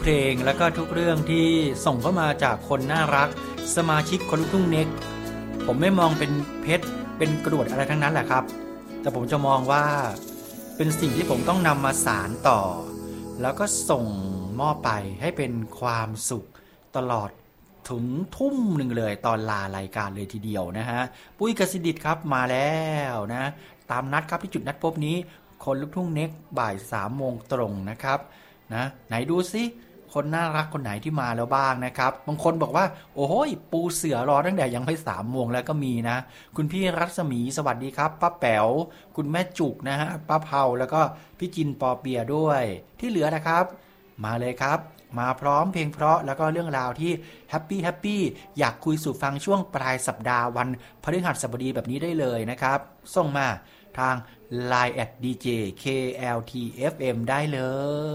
เพลงแล้วก็ทุกเรื่องที่ส่งเข้ามาจากคนน่ารักสมาชิกคนลูกทุ่งเน็กผมไม่มองเป็นเพชรเป็นกรวดอะไรทั้งนั้นแหละครับแต่ผมจะมองว่าเป็นสิ่งที่ผมต้องนำมาสานต่อแล้วก็ส่งมอบไปให้เป็นความสุขตลอดถึงทุ่มหนึ่งเลยตอนลารายการเลยทีเดียวนะฮะปุ้ยกสิดิษฐ์ครับมาแล้วนะตามนัดครับที่จุดนัดพบนี้คนลูกทุ่งเน็กบ่าย 3 โมงตรงนะครับนะไหนดูซิคนน่ารักคนไหนที่มาแล้วบ้างนะครับบางคนบอกว่าโอ้โหปูเสือรอตั้งแต่ยังไม่3 โมงแล้วก็มีนะคุณพี่รัศมีสวัสดีครับป้าแป๋วคุณแม่จุกนะฮะป้าเผาแล้วก็พี่จินปอเปียด้วยที่เหลือนะครับมาเลยครับมาพร้อมเพลงเพราะแล้วก็เรื่องราวที่แฮปปี้อยากคุยสู่ฟังช่วงปลายสัปดาห์วันพฤหัสบดีแบบนี้ได้เลยนะครับส่งมาทาง Line @DJKLTFM ได้เลย